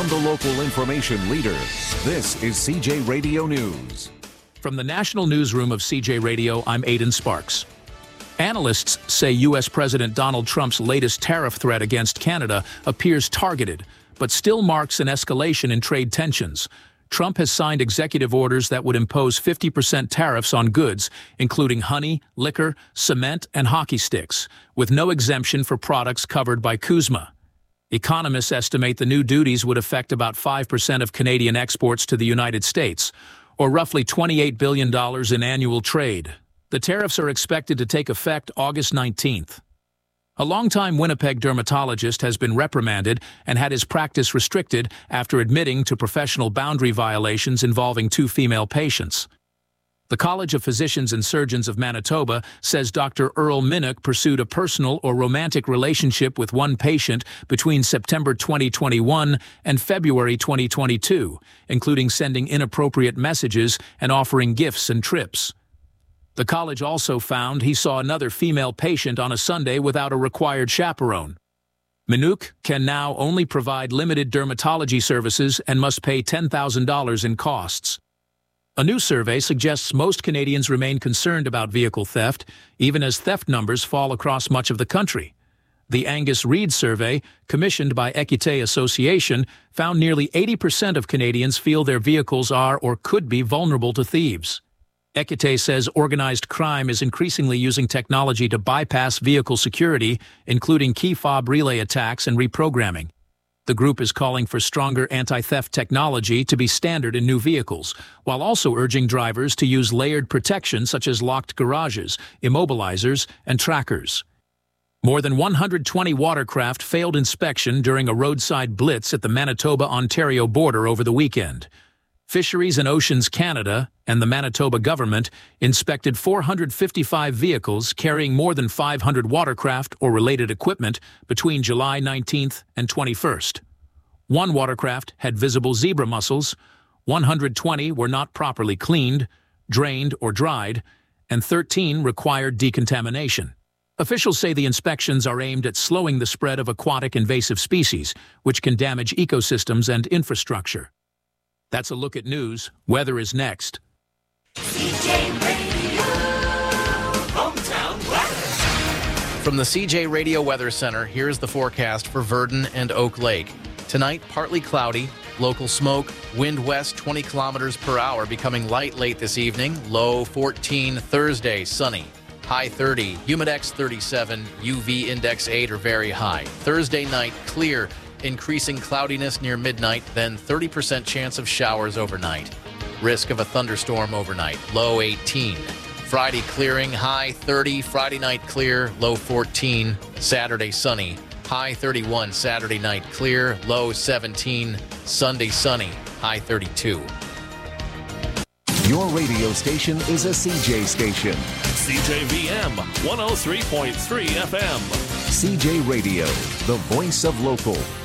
From the local information leader, this is CJ Radio News. From the national newsroom of CJ Radio, I'm Aidan Sparks. Analysts say U.S. President Donald Trump's latest tariff threat against Canada appears targeted, but still marks an escalation in trade tensions. Trump has signed executive orders that would impose 50% tariffs on goods, including honey, liquor, cement, and hockey sticks, with no exemption for products covered by CUSMA. Economists estimate the new duties would affect about 5% of Canadian exports to the United States, or roughly $28 billion in annual trade. The tariffs are expected to take effect August 19th. A longtime Winnipeg dermatologist has been reprimanded and had his practice restricted after admitting to professional boundary violations involving 2 female patients. The College of Physicians and Surgeons of Manitoba says Dr. Earl Minnick pursued a personal or romantic relationship with one patient between September 2021 and February 2022, including sending inappropriate messages and offering gifts and trips. The college also found he saw another female patient on a Sunday without a required chaperone. Minnick can now only provide limited dermatology services and must pay $10,000 in costs. A new survey suggests most Canadians remain concerned about vehicle theft, even as theft numbers fall across much of the country. The Angus Reid survey, commissioned by Equité Association, found nearly 80% of Canadians feel their vehicles are or could be vulnerable to thieves. Equité says organized crime is increasingly using technology to bypass vehicle security, including key fob relay attacks and reprogramming. The group is calling for stronger anti-theft technology to be standard in new vehicles, while also urging drivers to use layered protection such as locked garages, immobilizers, and trackers. More than 120 watercraft failed inspection during a roadside blitz at the Manitoba-Ontario border over the weekend. Fisheries and Oceans Canada and the Manitoba government inspected 455 vehicles carrying more than 500 watercraft or related equipment between July 19th and 21st. One watercraft had visible zebra mussels, 120 were not properly cleaned, drained, or dried, and 13 required decontamination. Officials say the inspections are aimed at slowing the spread of aquatic invasive species, which can damage ecosystems and infrastructure. That's a look at news. Weather is next. CJ Radio, hometown weather. From the CJ Radio Weather Center, here's the forecast for Virden and Oak Lake. Tonight, partly cloudy, local smoke, wind west 20 kilometers per hour, becoming light late this evening, low 14. Thursday, sunny, high 30, humidex 37, UV index 8 or very high. Thursday night, clear, increasing cloudiness near midnight, then 30% chance of showers overnight. Risk of a thunderstorm overnight, low 18. Friday clearing, high 30. Friday night clear, low 14. Saturday sunny, high 31. Saturday night clear, low 17. Sunday sunny, high 32. Your radio station is a CJ station. CJVM 103.3 FM. CJ Radio, the voice of local.